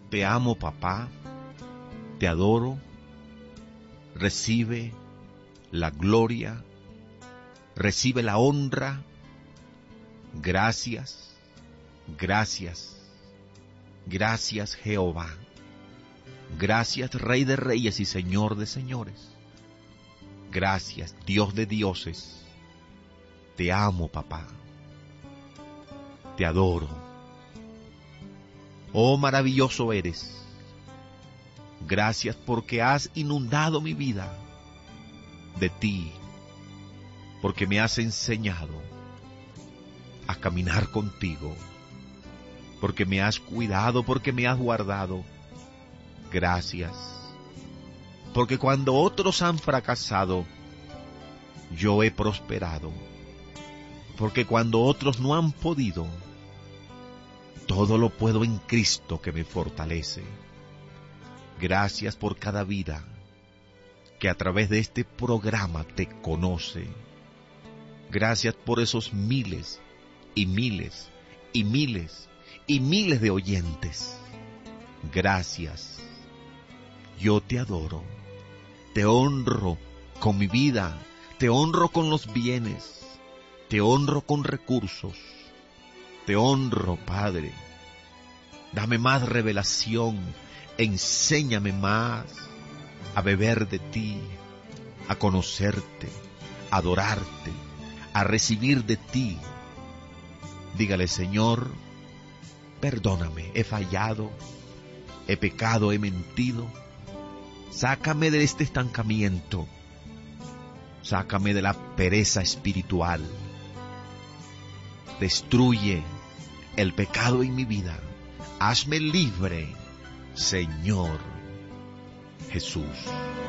Te amo, papá, te adoro, recibe la gloria, recibe la honra. Gracias, gracias, gracias Jehová. Gracias Rey de Reyes y Señor de Señores. Gracias Dios de dioses. Te amo, papá. Te adoro. Oh, maravilloso eres. Gracias porque has inundado mi vida de ti, porque me has enseñado a caminar contigo, porque me has cuidado, porque me has guardado. Gracias, porque cuando otros han fracasado, yo he prosperado, porque cuando otros no han podido, todo lo puedo en Cristo que me fortalece. Gracias por cada vida que a través de este programa te conoce. Gracias por esos miles y miles y miles y miles de oyentes. Gracias. Yo te adoro, te honro con mi vida, te honro con los bienes, te honro con recursos, te honro, Padre. Dame más revelación, enséñame más a beber de ti, a conocerte, a adorarte, a recibir de ti. Dígale, Señor, perdóname, he fallado, he pecado, he mentido. Sácame de este estancamiento, sácame de la pereza espiritual. Destruye el pecado en mi vida. Hazme libre, Señor Jesús.